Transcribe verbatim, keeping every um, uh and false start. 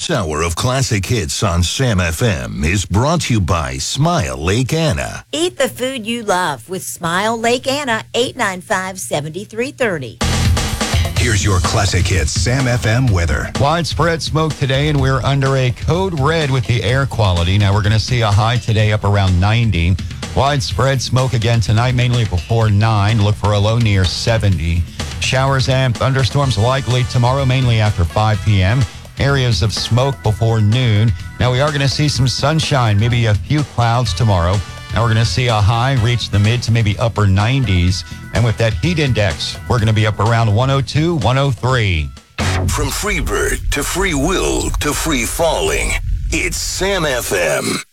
This hour of classic hits on Sam F M is brought to you by Smile Lake Anna. Eat the food you love with Smile Lake Anna, eight nine five, seven three three zero. Here's your classic hits Sam F M weather. Widespread smoke today, and we're under a code red with the air quality. Now we're going to see a high today up around ninety. Widespread smoke again tonight, mainly before nine. Look for a low near seventy. Showers and thunderstorms likely tomorrow, mainly after five p.m. Areas of smoke before noon. Now we are going to see some sunshine, maybe a few clouds tomorrow. Now we're going to see a high reach the mid to maybe upper nineties. And with that heat index, we're going to be up around one oh two, one oh three. From Freebird to Free Will to Free Falling, it's Sam F M.